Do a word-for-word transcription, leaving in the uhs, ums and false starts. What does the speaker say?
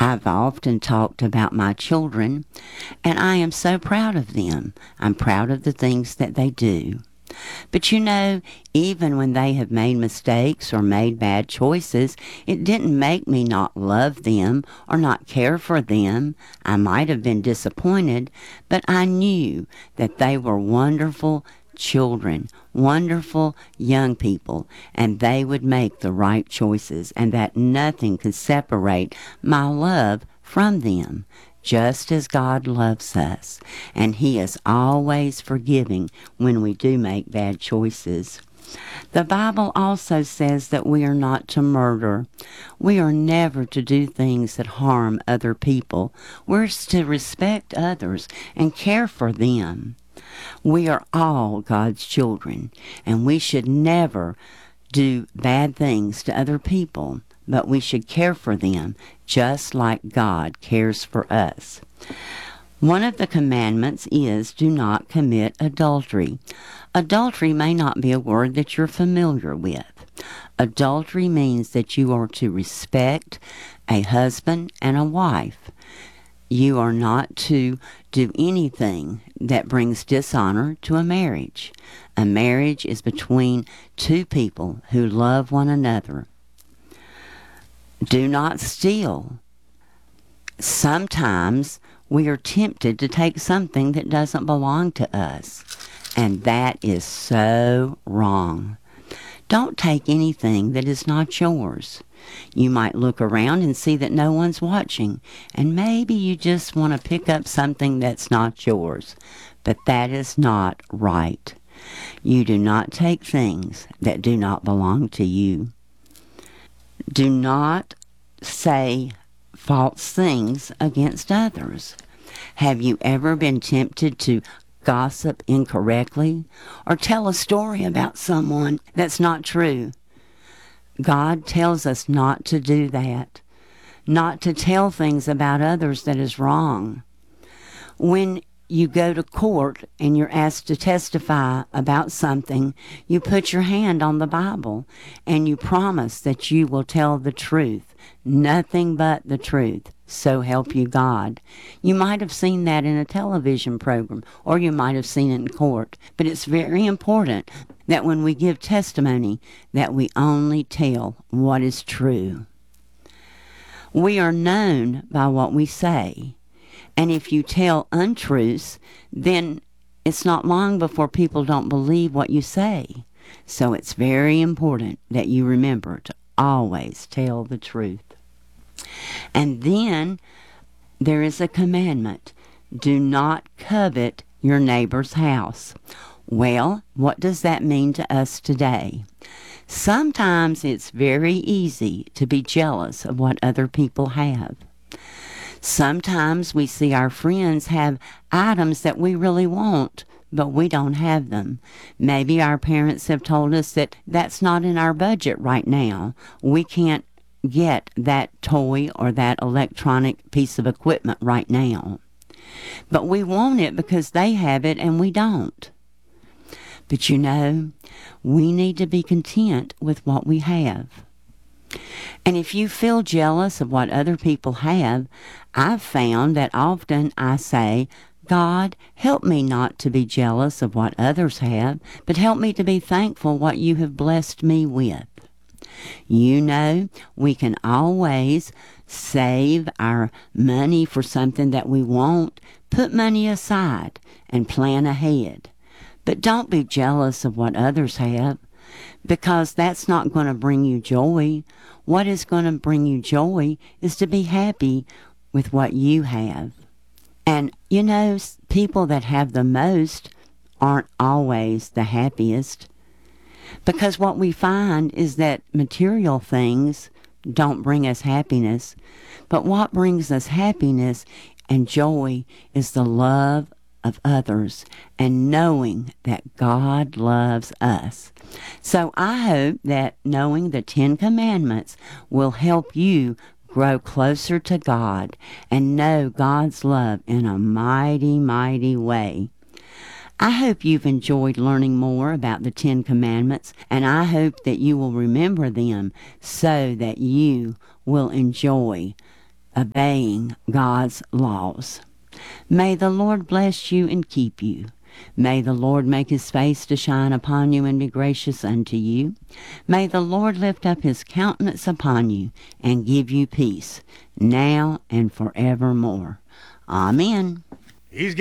I've often talked about my children, and I am so proud of them. I'm proud of the things that they do. But you know, even when they have made mistakes or made bad choices, it didn't make me not love them or not care for them. I might have been disappointed, but I knew that they were wonderful children, wonderful young people, and they would make the right choices, and that nothing could separate my love from them, just as God loves us, and He is always forgiving when we do make bad choices. The Bible also says that we are not to murder. We are never to do things that harm other people. We're to respect others and care for them. We are all God's children, and we should never do bad things to other people, but we should care for them just like God cares for us. One of the commandments is, do not commit adultery. Adultery may not be a word that you're familiar with. Adultery means that you are to respect a husband and a wife. You are not to do anything that brings dishonor to a marriage. A marriage is between two people who love one another. Do not steal. Sometimes we are tempted to take something that doesn't belong to us, and that is so wrong. Don't take anything that is not yours. You might look around and see that no one's watching, and maybe you just want to pick up something that's not yours, but that is not right. You do not take things that do not belong to you. Do not say false things against others. Have you ever been tempted to gossip incorrectly or tell a story about someone that's not true? God tells us not to do that, not to tell things about others that is wrong. When you go to court and you're asked to testify about something, you put your hand on the Bible and you promise that you will tell the truth, nothing but the truth. So help you God. You might have seen that in a television program, or you might have seen it in court. But it's very important that when we give testimony, that we only tell what is true. We are known by what we say. And if you tell untruths, then it's not long before people don't believe what you say. So it's very important that you remember to always tell the truth. And then there is a commandment. Do not covet your neighbor's house. Well, what does that mean to us today? Sometimes it's very easy to be jealous of what other people have. Sometimes we see our friends have items that we really want, but we don't have them. Maybe our parents have told us that that's not in our budget right now. We can't get that toy or that electronic piece of equipment right now. But we want it because they have it and we don't. But you know, we need to be content with what we have. And if you feel jealous of what other people have, I've found that often I say, God, help me not to be jealous of what others have, but help me to be thankful what you have blessed me with. You know, we can always save our money for something that we want, put money aside, and plan ahead. But don't be jealous of what others have, because that's not going to bring you joy. What is going to bring you joy is to be happy with what you have. And, you know, people that have the most aren't always the happiest. Because what we find is that material things don't bring us happiness. But what brings us happiness and joy is the love of others and knowing that God loves us. So I hope that knowing the Ten Commandments will help you grow closer to God and know God's love in a mighty, mighty way. I hope you've enjoyed learning more about the Ten Commandments, and I hope that you will remember them so that you will enjoy obeying God's laws. May the Lord bless you and keep you. May the Lord make his face to shine upon you and be gracious unto you. May the Lord lift up his countenance upon you and give you peace, now and forevermore. Amen. He's